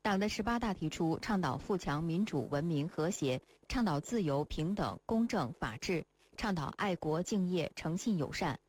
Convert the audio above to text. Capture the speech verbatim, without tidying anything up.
党的十八大提出，倡导富强、民主、文明、和谐，倡导自由、平等、公正、法治，倡导爱国、敬业、诚信、友善，